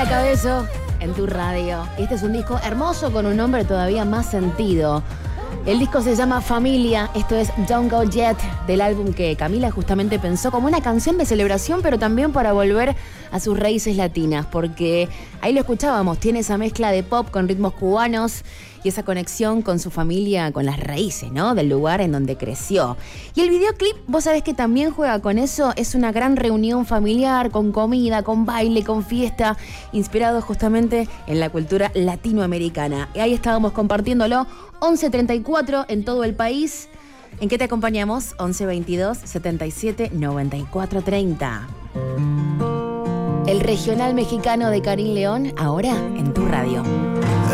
Camila Cabello en tu radio. Este es un disco hermoso con un nombre todavía más sentido. El disco se llama Familia, esto es Don't Go Yet, del álbum que Camila justamente pensó como una canción de celebración, pero también para volver a sus raíces latinas, porque ahí lo escuchábamos, tiene esa mezcla de pop con ritmos cubanos y esa conexión con su familia, con las raíces, ¿no? Del lugar en donde creció. Y el videoclip, vos sabés que también juega con eso, es una gran reunión familiar, con comida, con baile, con fiesta, inspirado justamente en la cultura latinoamericana. Y ahí estábamos compartiéndolo, 11:34 en todo el país. ¿En qué te acompañamos? 11 22 77 94 30. El regional mexicano de Karim León, ahora en tu radio.